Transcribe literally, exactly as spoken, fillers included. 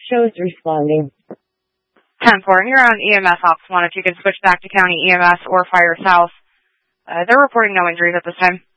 Shows responding. ten four, you're on E M S Ops one. If you could switch back to County E M S or Fire South. Uh, they're reporting no injuries at this time.